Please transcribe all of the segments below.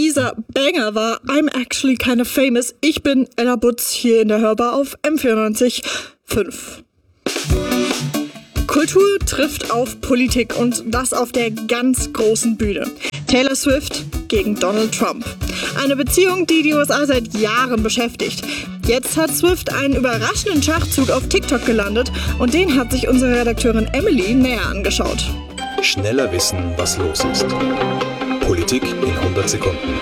dieser Banger war I'm actually kinda famous. Ich bin Ella Butz hier in der Hörbar auf M94.5. Kultur trifft auf Politik und das auf der ganz großen Bühne. Taylor Swift gegen Donald Trump. Eine Beziehung, die die USA seit Jahren beschäftigt. Jetzt hat Swift einen überraschenden Schachzug auf TikTok gelandet und den hat sich unsere Redakteurin Emily näher angeschaut. Schneller wissen, was los ist. Politik in 100 Sekunden.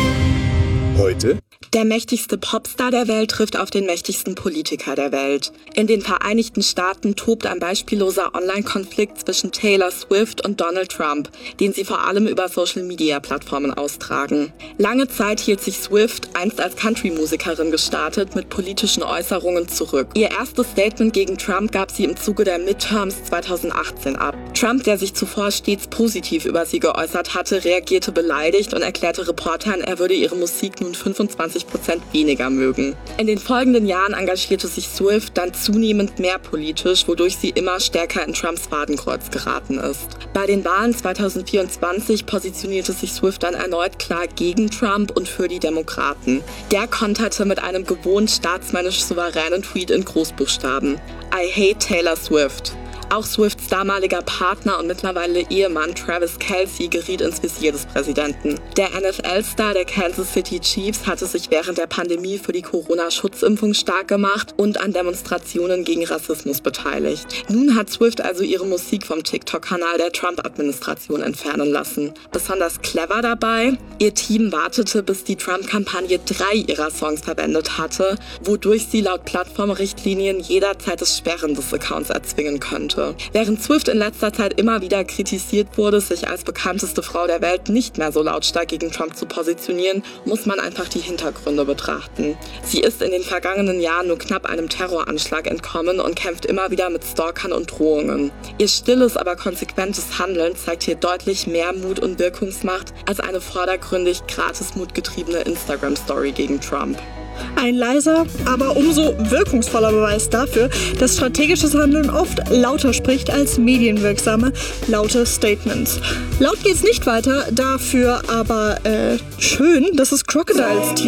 Heute: Der mächtigste Popstar der Welt trifft auf den mächtigsten Politiker der Welt. In den Vereinigten Staaten tobt ein beispielloser Online-Konflikt zwischen Taylor Swift und Donald Trump, den sie vor allem über Social-Media-Plattformen austragen. Lange Zeit hielt sich Swift, einst als Country-Musikerin gestartet, mit politischen Äußerungen zurück. Ihr erstes Statement gegen Trump gab sie im Zuge der Midterms 2018 ab. Trump, der sich zuvor stets positiv über sie geäußert hatte, reagierte beleidigt und erklärte Reportern, er würde ihre Musik nun 25% weniger mögen. In den folgenden Jahren engagierte sich Swift dann zunehmend mehr politisch, wodurch sie immer stärker in Trumps Fadenkreuz geraten ist. Bei den Wahlen 2024 positionierte sich Swift dann erneut klar gegen Trump und für die Demokraten. Der konterte mit einem gewohnt staatsmännisch souveränen Tweet in Großbuchstaben: I hate Taylor Swift. Auch Swifts damaliger Partner und mittlerweile Ehemann Travis Kelce geriet ins Visier des Präsidenten. Der NFL-Star der Kansas City Chiefs hatte sich während der Pandemie für die Corona-Schutzimpfung stark gemacht und an Demonstrationen gegen Rassismus beteiligt. Nun hat Swift also ihre Musik vom TikTok-Kanal der Trump-Administration entfernen lassen. Besonders clever dabei: Ihr Team wartete, bis die Trump-Kampagne 3 ihrer Songs verwendet hatte, wodurch sie laut Plattformrichtlinien jederzeit das Sperren des Accounts erzwingen könnte. Während Swift in letzter Zeit immer wieder kritisiert wurde, sich als bekannteste Frau der Welt nicht mehr so lautstark gegen Trump zu positionieren, muss man einfach die Hintergründe betrachten. Sie ist in den vergangenen Jahren nur knapp einem Terroranschlag entkommen und kämpft immer wieder mit Stalkern und Drohungen. Ihr stilles, aber konsequentes Handeln zeigt hier deutlich mehr Mut und Wirkungsmacht als eine vordergründig gratis mutgetriebene Instagram-Story gegen Trump. Ein leiser, aber umso wirkungsvoller Beweis dafür, dass strategisches Handeln oft lauter spricht als medienwirksame, laute Statements. Laut geht's nicht weiter, dafür aber schön, dass es Crocodiles Team